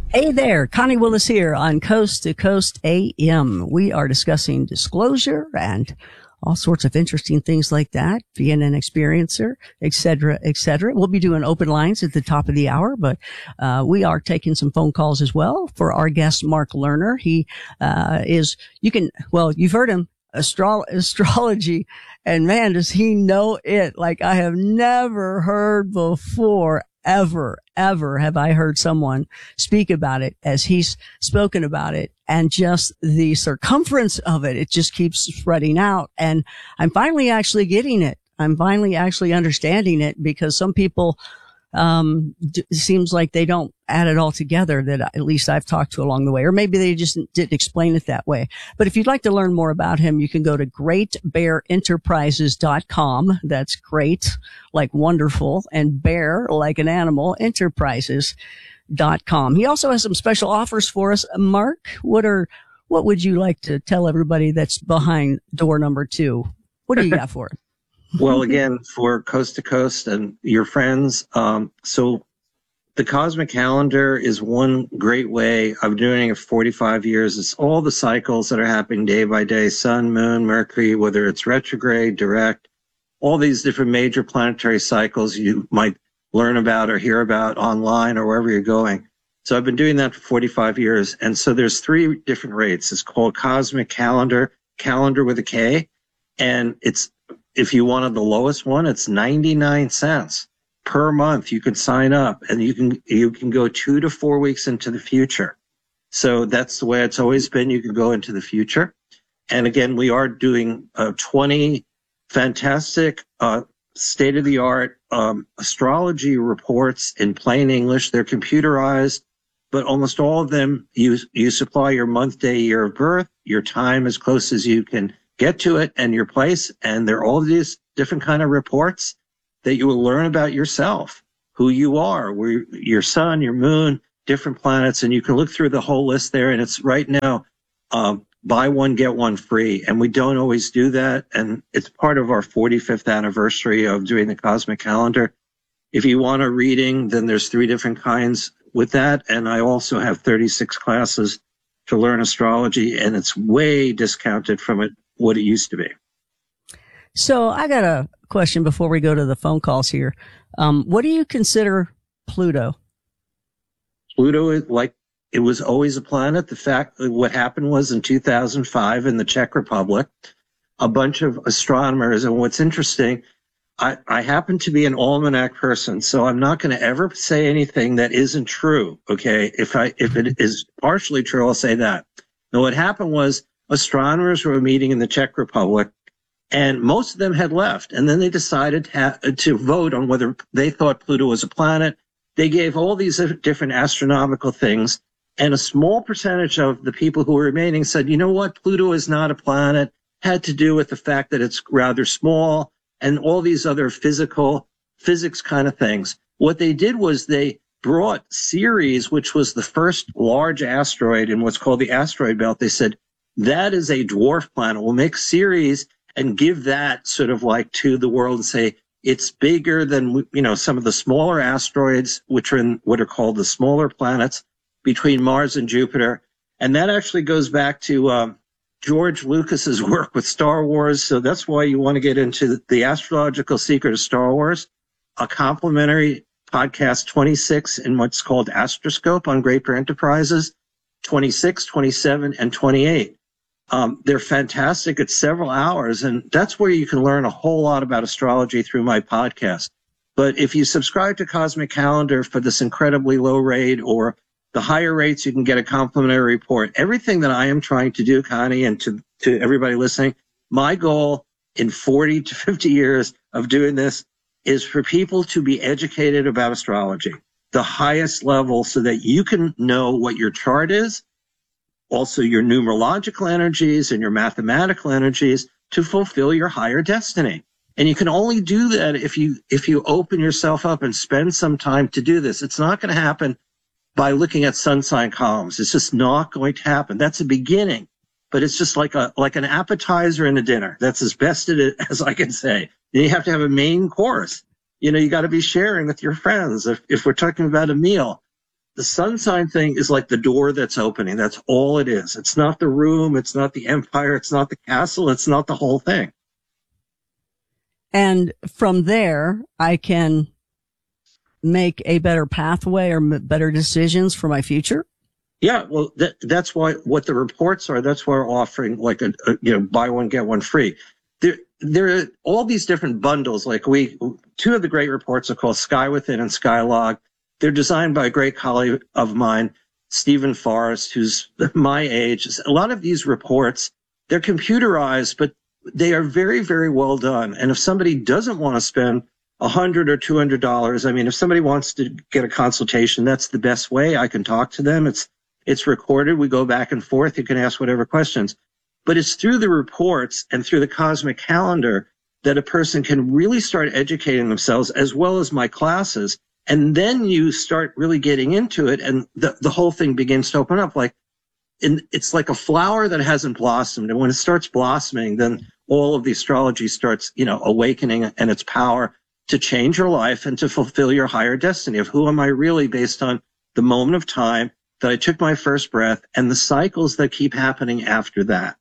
Hey there, Connie Willis here on Coast to Coast AM. We are discussing disclosure and all sorts of interesting things like that, being an experiencer, et cetera, et cetera. We'll be doing open lines at the top of the hour, but we are taking some phone calls as well for our guest, Mark Lerner. He you've heard him, astrology, and man, does he know it like I have never heard before. Ever have I heard someone speak about it as he's spoken about it, and just the circumference of it. It just keeps spreading out, and I'm finally actually getting it. I'm finally actually understanding it, because some people, it seems like they don't add it all together, that at least I've talked to along the way, or maybe they just didn't explain it that way. But if you'd like to learn more about him, you can go to greatbearenterprises.com. That's great, like wonderful, and bear, like an animal, enterprises.com. He also has some special offers for us. Mark, what would you like to tell everybody that's behind door number 2? What do you got for it? Well, again, for Coast to Coast and your friends, so the Cosmic Calendar is one great way. I've been doing it for 45 years. It's all the cycles that are happening day by day, sun, moon, Mercury, whether it's retrograde, direct, all these different major planetary cycles you might learn about or hear about online or wherever you're going. So I've been doing that for 45 years. And so there's 3 different rates. It's called Cosmic Calendar, calendar with a K. And if you wanted the lowest one, it's 99 cents per month. You can sign up, and you can go 2 to 4 weeks into the future. So that's the way it's always been. You can go into the future. And again, we are doing 20 fantastic, state-of-the-art astrology reports in plain English. They're computerized, but almost all of them, you supply your month, day, year of birth, your time as close as you can get to it, and your place. And there are all these different kind of reports that you will learn about yourself, who you are, where your sun, your moon, different planets, and you can look through the whole list there. And it's right now, buy one, get one free. And we don't always do that. And it's part of our 45th anniversary of doing the Cosmic Calendar. If you want a reading, then there's 3 different kinds with that. And I also have 36 classes to learn astrology, and it's way discounted from what it used to be. So I got a question before we go to the phone calls here. What do you consider Pluto? Pluto is it was always a planet. The fact that what happened was in 2005 in the Czech Republic, a bunch of astronomers, and what's interesting, I happen to be an almanac person, so I'm not going to ever say anything that isn't true. Okay. If it is partially true, I'll say that. Now, what happened was astronomers were meeting in the Czech Republic, and most of them had left. And then they decided to vote on whether they thought Pluto was a planet. They gave all these different astronomical things. And a small percentage of the people who were remaining said, you know what, Pluto is not a planet, had to do with the fact that it's rather small and all these other physics kind of things. What they did was they brought Ceres, which was the first large asteroid in what's called the asteroid belt. They said, that is a dwarf planet. We'll make Ceres and give that sort of like to the world and say it's bigger than, some of the smaller asteroids, which are in what are called the smaller planets between Mars and Jupiter. And that actually goes back to George Lucas's work with Star Wars. So that's why you want to get into the astrological secret of Star Wars, a complimentary podcast 26 in what's called Astroscope on Great Bear Enterprises, 26, 27, and 28. They're fantastic. It's several hours, and that's where you can learn a whole lot about astrology through my podcast. But if you subscribe to Cosmic Calendar for this incredibly low rate, or the higher rates, you can get a complimentary report. Everything that I am trying to do, Connie, and to everybody listening, my goal in 40 to 50 years of doing this is for people to be educated about astrology, the highest level, so that you can know what your chart is, also your numerological energies and your mathematical energies, to fulfill your higher destiny. And you can only do that if you open yourself up and spend some time to do this. It's not going to happen by looking at sun sign columns. It's just not going to happen. That's a beginning, but it's just like an appetizer and a dinner. That's as best as I can say. And you have to have a main course. You got to be sharing with your friends if we're talking about a meal. the sun sign thing is like the door that's opening. That's all it is. It's not the room. It's not the empire. It's not the castle. It's not the whole thing. And from there, I can make a better pathway or better decisions for my future. Yeah, well, that's why what the reports are. That's why we're offering like a buy one get one free. There are all these different bundles. Like two of the great reports are called Sky Within and Skylog. They're designed by a great colleague of mine, Stephen Forrest, who's my age. A lot of these reports, they're computerized, but they are very, very well done. And if somebody doesn't want to spend $100 or $200, I mean, if somebody wants to get a consultation, that's the best way. I can talk to them. It's recorded. We go back and forth. You can ask whatever questions. But it's through the reports and through the cosmic calendar that a person can really start educating themselves, as well as my classes. And then you start really getting into it, and the whole thing begins to open up. It's like a flower that hasn't blossomed. And when it starts blossoming, then all of the astrology starts, awakening, and its power to change your life and to fulfill your higher destiny of who am I really, based on the moment of time that I took my first breath and the cycles that keep happening after that.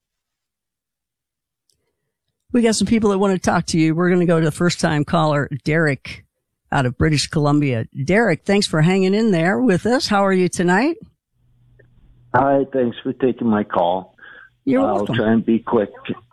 We got some people that want to talk to you. We're going to go to the first time caller, Derek, out of British Columbia. Derek, thanks for hanging in there with us. How are you tonight? Hi, thanks for taking my call. You're welcome. I'll try and be quick.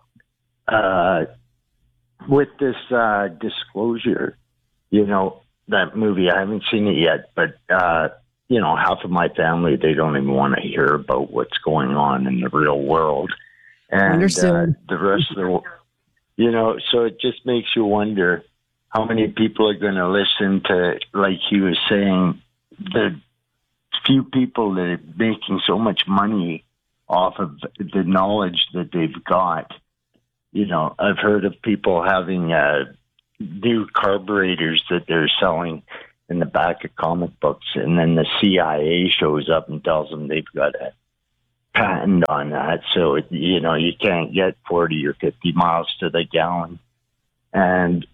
With this Disclosure, that movie, I haven't seen it yet, but, half of my family, they don't even want to hear about what's going on in the real world. And Understood. The rest of the so it just makes you wonder how many people are going to listen to, like he was saying, the few people that are making so much money off of the knowledge that they've got. I've heard of people having new carburetors that they're selling in the back of comic books, and then the CIA shows up and tells them they've got a patent on that. So, you can't get 40 or 50 miles to the gallon. And,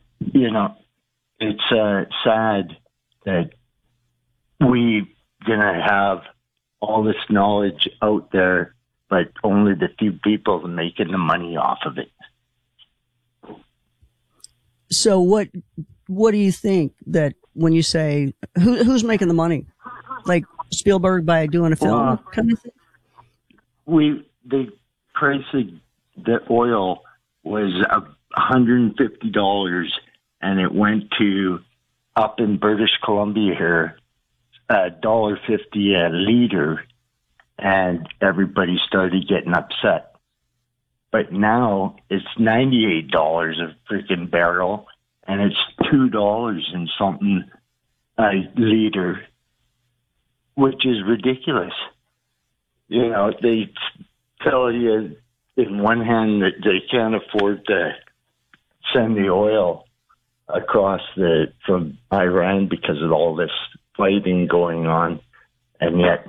it's sad that we're going to have all this knowledge out there, but only the few people are making the money off of it. So what do you think that when you say who's making the money? Like Spielberg by doing a film kind of thing? The price of the oil was $150, and it went to, up in British Columbia here, $1.50 a liter, and everybody started getting upset. But now it's $98 a freaking barrel, and it's $2 and something a liter, which is ridiculous. They tell you in one hand that they can't afford to send the oil across from Iran because of all this fighting going on, and yet,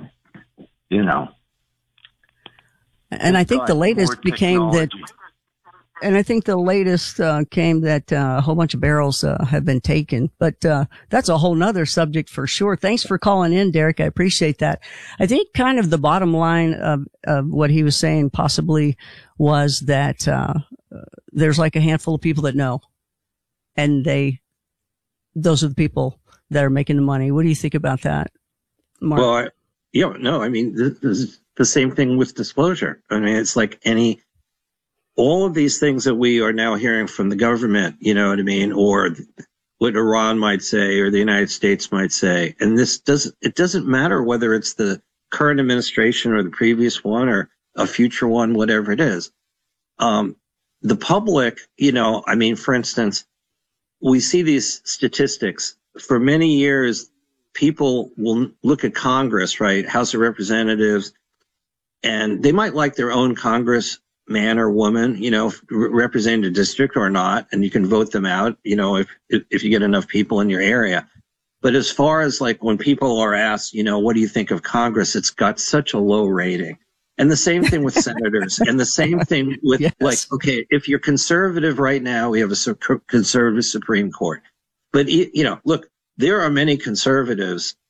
And I think the latest became that, and I think the latest came that a whole bunch of barrels have been taken. But that's a whole nother subject for sure. Thanks for calling in, Derek. I appreciate that. I think kind of the bottom line of what he was saying possibly was that there's like a handful of people that know, and those are the people that are making the money. What do you think about that, Mark? Well, I mean, this is the same thing with disclosure. I mean, it's like all of these things that we are now hearing from the government, you know what I mean? Or what Iran might say, or the United States might say. And it doesn't matter whether it's the current administration or the previous one or a future one, whatever it is. The public, for instance, we see these statistics. For many years, people will look at Congress, right? House of Representatives, and they might like their own congressman or woman, representing a district or not, and you can vote them out, if you get enough people in your area. But as far as like when people are asked, what do you think of Congress? It's got such a low rating. And the same thing with senators, and the same thing with if you're conservative right now, we have a conservative Supreme Court. But, look, there are many conservatives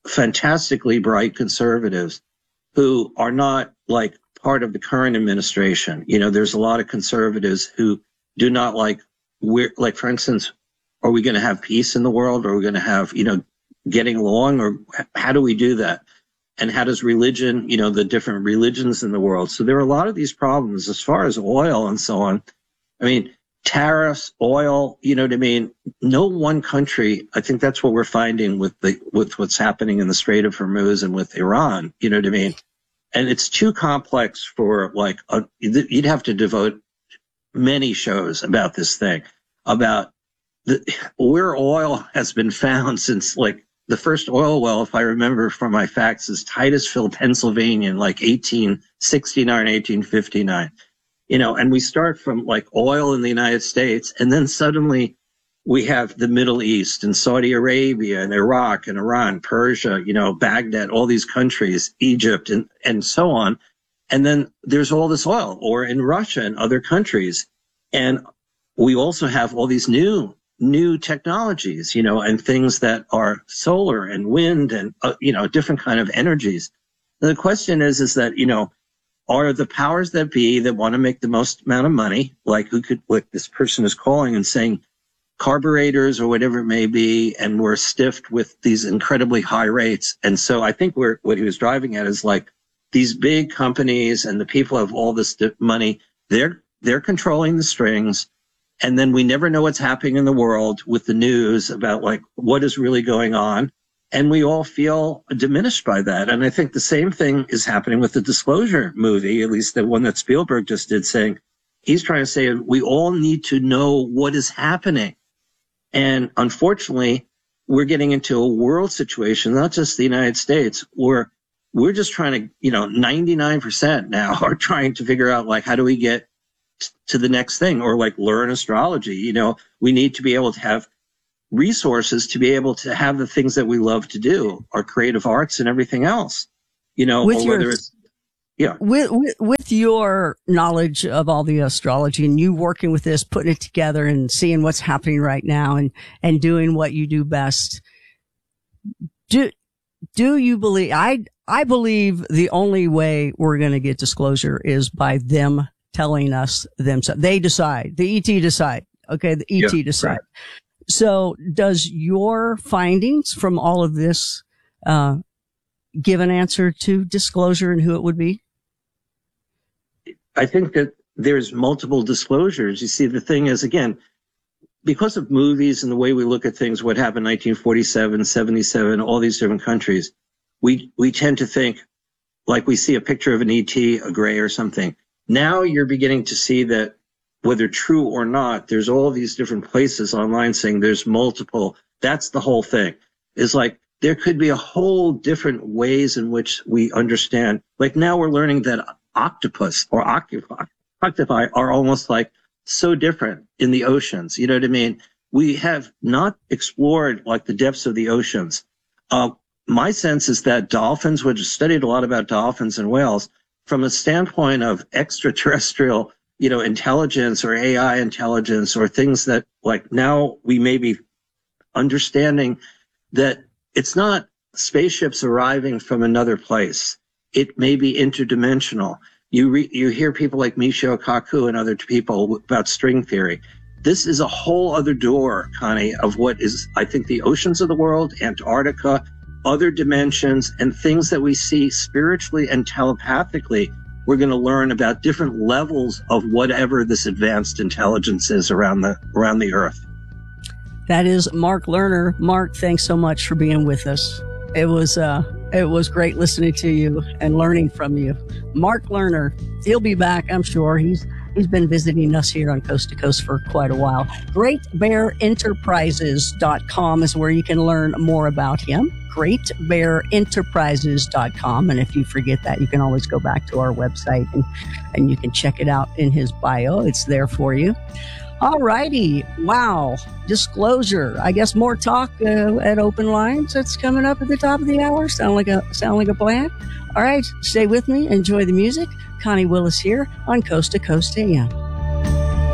fantastically bright conservatives who are not like part of the current administration. You know, there's a lot of conservatives who do not like, like, for instance, are we going to have peace in the world? Or are we going to have, you know, getting along? Or how do we do that? And how does religion, you know, the different religions in the world? So there are a lot of these problems as far as oil and so on. I mean, tariffs, oil, you know what I mean? No one country, I think that's what we're finding with what's happening in the Strait of Hormuz and with Iran, you know what I mean? And it's too complex for like, you'd have to devote many shows about this thing, about where oil has been found since like the first oil well, if I remember from my facts, is Titusville, Pennsylvania in like 1869, 1859. You know, and we start from like oil in the United States, and then suddenly we have the Middle East and Saudi Arabia and Iraq and Iran, Persia, you know, Baghdad, all these countries, Egypt and so on. And then there's all this oil, or in Russia and other countries. And we also have all these new technologies, you know, and things that are solar and wind and, you know, different kind of energies. And the question is that, you know, are the powers that be that want to make the most amount of money, like like this person is calling and saying carburetors or whatever it may be, and we're stiffed with these incredibly high rates. And so I think what he was driving at is like these big companies and the people have all this money, they're controlling the strings. And then we never know what's happening in the world with the news about like what is really going on. And we all feel diminished by that. And I think the same thing is happening with the Disclosure movie, at least the one that Spielberg just did, saying he's trying to say we all need to know what is happening. And unfortunately, we're getting into a world situation, not just the United States, where we're just trying to, you know, 99% now are trying to figure out like, how do we get to the next thing, or like learn astrology? You know, we need to be able to have resources to be able to have the things that we love to do, our creative arts and everything else, you know, with or whether it's, yeah. With your knowledge of all the astrology and you working with this, putting it together and seeing what's happening right now and doing what you do best, do you believe, I believe the only way we're going to get disclosure is by them telling us themselves. They decide. The ET decide. Okay. The ET decide. Right. So does your findings from all of this, give an answer to disclosure and who it would be? I think that there's multiple disclosures. You see, the thing is, again, because of movies and the way we look at things, what happened in 1947, 77, all these different countries, we tend to think like we see a picture of an ET, a gray or something. Now you're beginning to see that whether true or not, there's all these different places online saying there's multiple. That's the whole thing. Is like there could be a whole different ways in which we understand. Like now we're learning that octopus or octopi are almost like so different in the oceans. You know what I mean? We have not explored like the depths of the oceans. My sense is that dolphins, which studied a lot about dolphins and whales, from a standpoint of extraterrestrial, you know, intelligence or AI intelligence or things that like now we may be understanding that it's not spaceships arriving from another place. It may be interdimensional. You hear people like Michio Kaku and other people about string theory. This is a whole other door, Connie, of what is, I think, the oceans of the world, Antarctica, other dimensions, and things that we see spiritually and telepathically. We're going to learn about different levels of whatever this advanced intelligence is around the earth. That is Mark Lerner. Mark, thanks so much for being with us. It was great listening to you and learning from you. Mark Lerner, he'll be back, I'm sure. He's been visiting us here on Coast to Coast for quite a while. GreatBearEnterprises.com is where you can learn more about him. GreatBearEnterprises.com. And if you forget that, you can always go back to our website and you can check it out in his bio. It's there for you. All righty. Wow. Disclosure. I guess more talk at Open Lines. That's coming up at the top of the hour. Sound like a plan? All right. Stay with me. Enjoy the music. Connie Willis here on Coast to Coast AM.